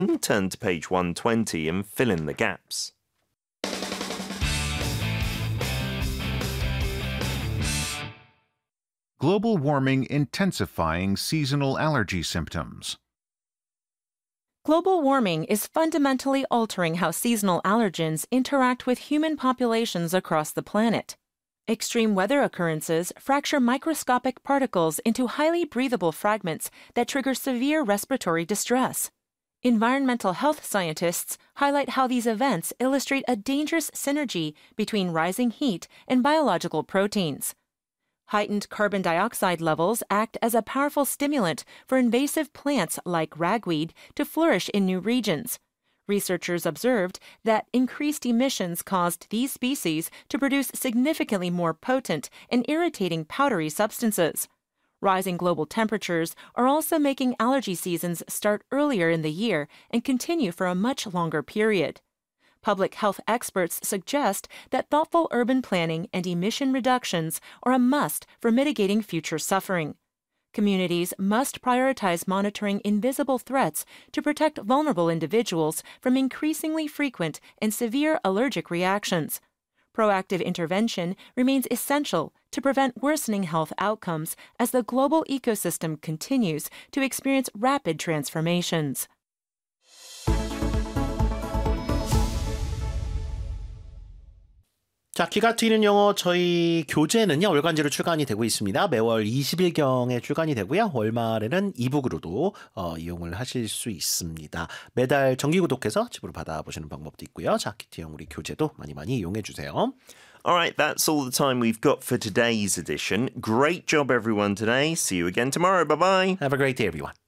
Turn to page 120 and fill in the gaps. Global warming intensifying seasonal allergy symptoms. Global warming is fundamentally altering how seasonal allergens interact with human populations across the planet. Extreme weather occurrences fracture microscopic particles into highly breathable fragments that trigger severe respiratory distress. Environmental health scientists highlight how these events illustrate a dangerous synergy between rising heat and biological proteins. Heightened carbon dioxide levels act as a powerful stimulant for invasive plants like ragweed to flourish in new regions. Researchers observed that increased emissions caused these species to produce significantly more potent and irritating powdery substances. Rising global temperatures are also making allergy seasons start earlier in the year and continue for a much longer period. Public health experts suggest that thoughtful urban planning and emission reductions are a must for mitigating future suffering. Communities must prioritize monitoring invisible threats to protect vulnerable individuals from increasingly frequent and severe allergic reactions. Proactive intervention remains essential to prevent worsening health outcomes as the global ecosystem continues to experience rapid transformations. 자, 귀가 트이는 영어 저희 교재는요, 월간지로 출간이 되고 있습니다. 매월 20일경에 출간이 되고요. 월말에는 이북으로도 이용을 하실 수 있습니다. 매달 정기 구독해서 집으로 받아보시는 방법도 있고요. 자, 키티형 우리 교재도 많이 많이 이용해 주세요. All right, that's all the time we've got for today's edition. Great job, everyone, today. See you again tomorrow. Bye-bye. Have a great day, everyone.